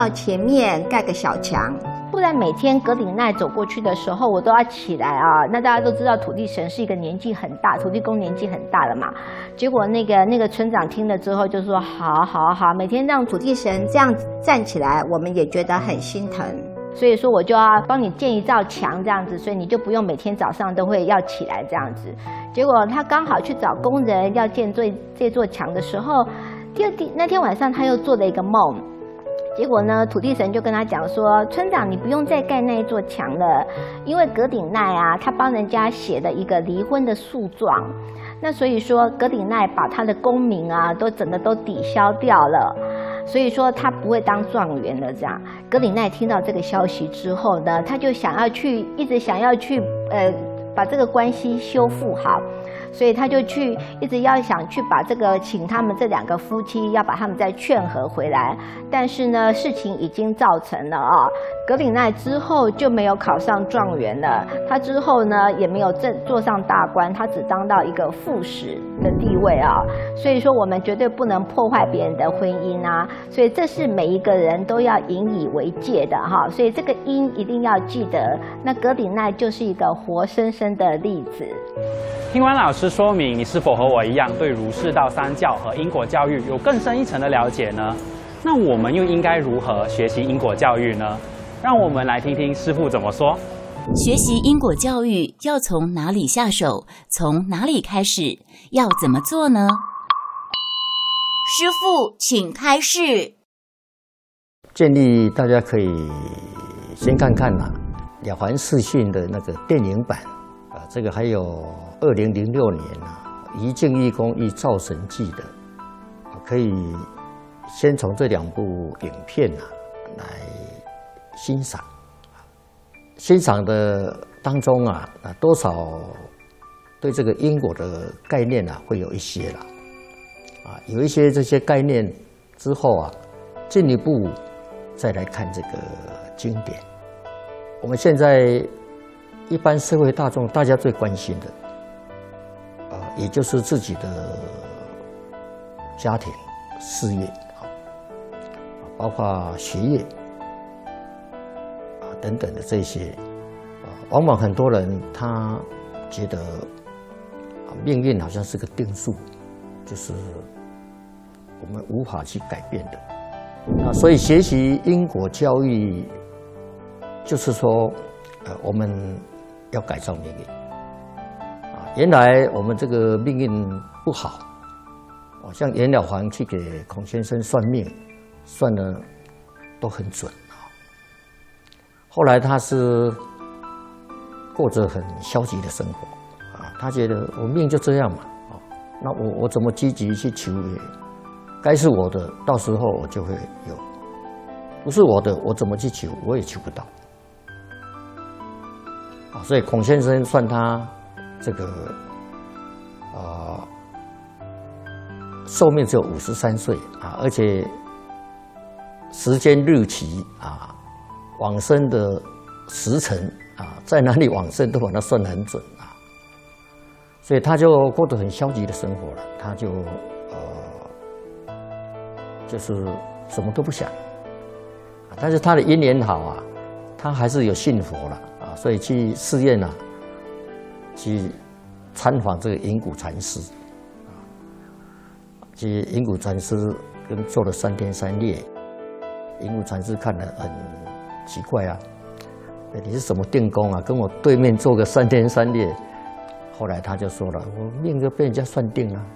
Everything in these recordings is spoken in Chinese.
前面盖个小墙。 不然每天葛鼎奈走过去的时候，我都要起来啊。那大家都知道土地神是一个年纪很大，土地公年纪很大了嘛。结果那个村长听了之后就说：好，每天让土地神这样站起来，我们也觉得很心疼。所以说我就要帮你建一道墙这样子，所以你就不用每天早上都会要起来这样子。结果他刚好去找工人要建这座墙的时候，那天晚上他又做了一个梦。结果呢，土地神就跟他讲说：村长，你不用再盖那一座墙了，因为葛鼎奈啊，他帮人家写了一个离婚的诉状，那所以说葛鼎奈把他的功名啊，整个都抵消掉了，所以说他不会当状元了。这样，葛鼎奈听到这个消息之后呢，他就一直想要去把这个关系修复好。所以他就一直要想去把请他们这2个夫妻要把他们再劝和回来，但是呢，事情已经造成了啊。葛鼎奈之后就没有考上状元了，他之后呢也没有做上大官，他只当到一个副使的地位啊。所以说我们绝对不能破坏别人的婚姻啊，所以这是每一个人都要引以为戒的哈。所以这个因一定要记得，那葛鼎奈就是一个活生生的例子。 听完老师说明，你是否和我一样对儒释道三教和因果教育有更深一层的了解呢？那我们又应该如何学习因果教育呢？让我们来听听师父怎么说。 学习因果教育要从哪里下手？从哪里开始？要怎么做呢？师父，请开示。 建议大家可以先看看《了凡四训》的那个电影版这个还有2006年一镜一公一造神记的，可以先从这2部影片来欣赏。欣赏的当中多少对这个因果的概念会有一些了有一些这些概念之后进一步再来看这个经典。我们现在一般社会大众大家最关心的也就是自己的家庭、事业包括学业等等的这些往往很多人他觉得命运好像是个定数，就是我们无法去改变的所以学习因果教育就是说我们要改造命运原来我们这个命运不好像袁了凡去给孔先生算命，算的都很准后来他是过着很消极的生活他觉得我命就这样嘛那我怎么积极去求该是我的到时候我就会有，不是我的我怎么去求我也求不到所以孔先生算他这个寿命只有53岁而且时间日期往生的时辰在哪里往生都把它算得很准所以他就过得很消极的生活了，他就是什么都不想但是他的因缘好他还是有信佛了所以去寺院去参访这个银谷禅师去银谷禅师跟做了3天3夜。银谷禅师看了很奇怪你是什么定功跟我对面做个3天3夜。后来他就说了，我命就被人家算定了，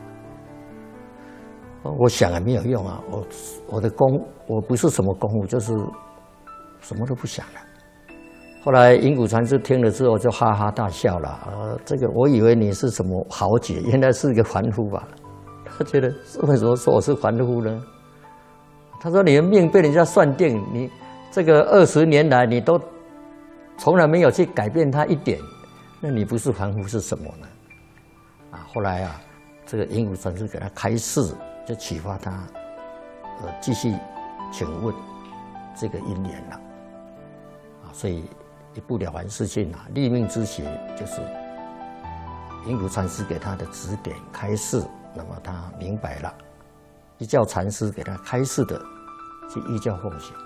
我想也没有用我的功我不是什么功夫，就是什么都不想了。后来银谷禅师听了之后就哈哈大笑了这个我以为你是什么豪杰，原来是一个凡夫吧。他觉得为什么说我是凡夫呢？他说你的命被人家算定，你这个20年来你都从来没有去改变它一点，那你不是凡夫是什么呢？后来这个银谷禅师给他开示，就启发他继续请问这个因缘了所以一部了凡四训立命之学就是银谷禅师给他的指点开示，那么他明白了，依教禅师给他开示的去依教奉行。